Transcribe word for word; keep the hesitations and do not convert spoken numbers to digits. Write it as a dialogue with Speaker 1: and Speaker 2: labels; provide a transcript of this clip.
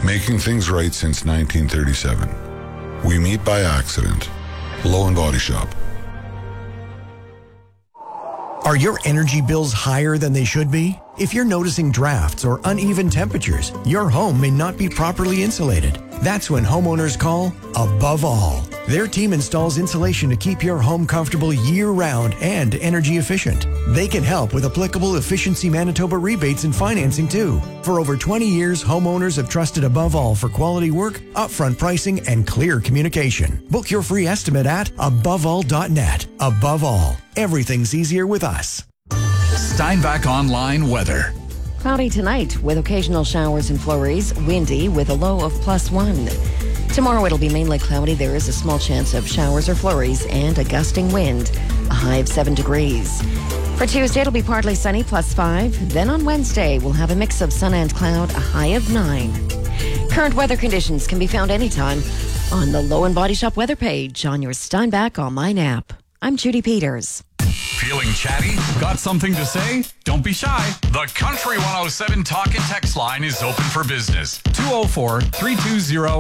Speaker 1: Making things right since nineteen thirty-seven. We meet by accident. Low and Body Shop.
Speaker 2: Are your energy bills higher than they should be? If you're noticing drafts or uneven temperatures, your home may not be properly insulated. That's when homeowners call Above All. Their team installs insulation to keep your home comfortable year-round and energy efficient. They can help with applicable Efficiency Manitoba rebates and financing too. For over twenty years, homeowners have trusted Above All for quality work, upfront pricing, and clear communication. Book your free estimate at above all dot net. Above All, everything's easier with us.
Speaker 3: Steinbach Online weather.
Speaker 4: Cloudy tonight with occasional showers and flurries. Windy with a low of plus one. Tomorrow it'll be mainly cloudy. There is a small chance of showers or flurries and a gusting wind. A high of seven degrees. For Tuesday it'll be partly sunny, plus five. Then on Wednesday we'll have a mix of sun and cloud, a high of nine. Current weather conditions can be found anytime on the Low and Body Shop weather page on your Steinbach Online app. I'm Judy Peters.
Speaker 3: Feeling chatty? Got something to say? Don't be shy. The Country one oh seven Talk and Text line is open for business. two oh four, three two zero